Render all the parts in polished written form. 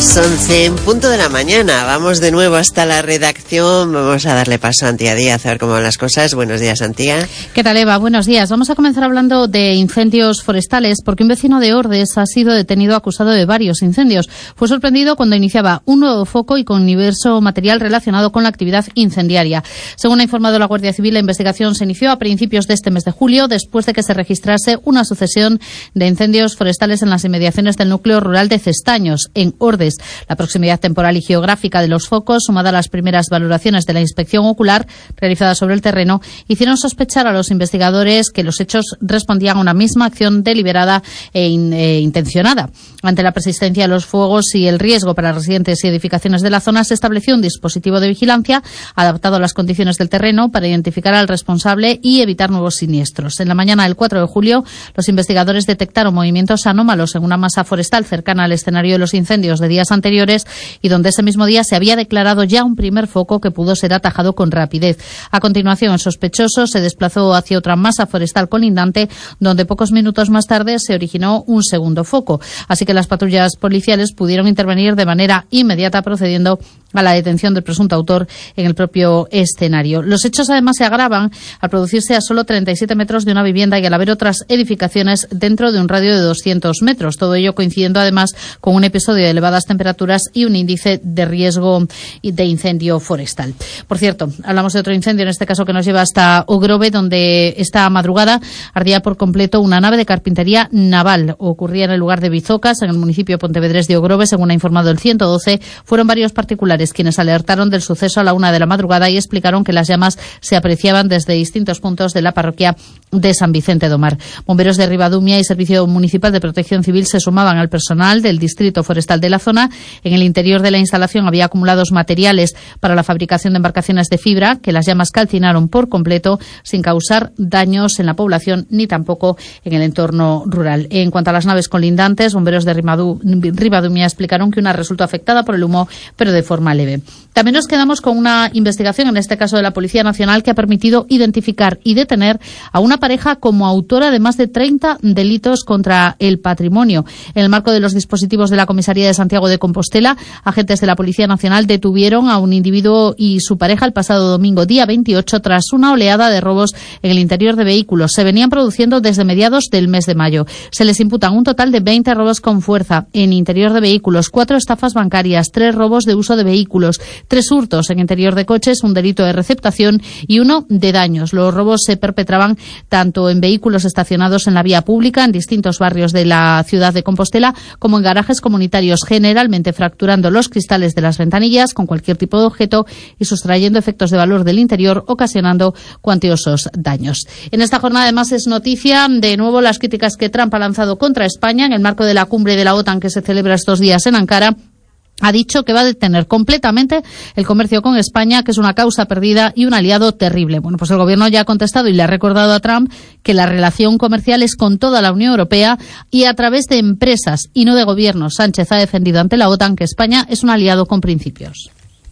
Las 11 en punto de la mañana. Vamos de nuevo hasta la redacción. Vamos a darle paso a Antía Díaz a ver cómo van las cosas. Buenos días, Antía. ¿Qué tal, Eva? Buenos días. Vamos a comenzar hablando de incendios forestales porque un vecino de Ordes ha sido detenido acusado de varios incendios. Fue sorprendido cuando iniciaba un nuevo foco y con diverso material relacionado con la actividad incendiaria. Según ha informado la Guardia Civil, la investigación se inició a principios de este mes de julio después de que se registrase una sucesión de incendios forestales en las inmediaciones del núcleo rural de Cestaños, en Ordes. La proximidad temporal y geográfica de los focos, sumada a las primeras valoraciones de la inspección ocular realizada sobre el terreno, hicieron sospechar a los investigadores que los hechos respondían a una misma acción deliberada e intencionada. Ante la persistencia de los fuegos y el riesgo para residentes y edificaciones de la zona, se estableció un dispositivo de vigilancia adaptado a las condiciones del terreno para identificar al responsable y evitar nuevos siniestros. En la mañana del 4 de julio, los investigadores detectaron movimientos anómalos en una masa forestal cercana al escenario de los incendios de días anteriores y donde ese mismo día se había declarado ya un primer foco que pudo ser atajado con rapidez. A continuación, el sospechoso se desplazó hacia otra masa forestal colindante, donde pocos minutos más tarde se originó un segundo foco. Así que las patrullas policiales pudieron intervenir de manera inmediata, procediendo a la detención del presunto autor en el propio escenario. Los hechos además se agravan al producirse a solo 37 metros de una vivienda y al haber otras edificaciones dentro de un radio de 200 metros. Todo ello coincidiendo además con un episodio de elevadas temperaturas y un índice de riesgo de incendio forestal. Por cierto, hablamos de otro incendio, en este caso que nos lleva hasta Ogrove, donde esta madrugada ardía por completo una nave de carpintería naval. Ocurría en el lugar de Bizocas, en el municipio pontevedrés de Ogrove. Según ha informado el 112, fueron varios particulares quienes alertaron del suceso a la 1 de la madrugada y explicaron que las llamas se apreciaban desde distintos puntos de la parroquia de San Vicente do Mar. Bomberos de Ribadumia y Servicio Municipal de Protección Civil se sumaban al personal del Distrito Forestal de la zona. En el interior de la instalación había acumulados materiales para la fabricación de embarcaciones de fibra que las llamas calcinaron por completo sin causar daños en la población ni tampoco en el entorno rural. En cuanto a las naves colindantes, bomberos de Ribadumia explicaron que una resultó afectada por el humo, pero de forma leve. También nos quedamos con una investigación, en este caso de la Policía Nacional, que ha permitido identificar y detener a una pareja como autora de más de 30 delitos contra el patrimonio. En el marco de los dispositivos de la Comisaría de Santiago de Compostela, agentes de la Policía Nacional detuvieron a un individuo y su pareja el pasado domingo, día 28, tras una oleada de robos en el interior de vehículos. Se venían produciendo desde mediados del mes de mayo. Se les imputan un total de 20 robos con fuerza en interior de vehículos, 4 estafas bancarias, 3 robos de uso de vehículos, 3 hurtos en interior de coches, un delito de receptación y 1 de daños. Los robos se perpetraban tanto en vehículos estacionados en la vía pública en distintos barrios de la ciudad de Compostela como en garajes comunitarios, generalmente fracturando los cristales de las ventanillas con cualquier tipo de objeto y sustrayendo efectos de valor del interior, ocasionando cuantiosos daños. En esta jornada además es noticia de nuevo las críticas que Trump ha lanzado contra España en el marco de la cumbre de la OTAN que se celebra estos días en Ankara. Ha dicho que va a detener completamente el comercio con España, que es una causa perdida y un aliado terrible. Bueno, pues el gobierno ya ha contestado y le ha recordado a Trump que la relación comercial es con toda la Unión Europea y a través de empresas y no de gobiernos. Sánchez ha defendido ante la OTAN que España es un aliado con principios.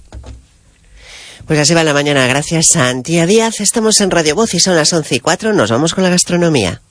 Pues así va la mañana. Gracias a Antía Díaz. Estamos en Radio Voz y son las 11:04. Nos vamos con la gastronomía.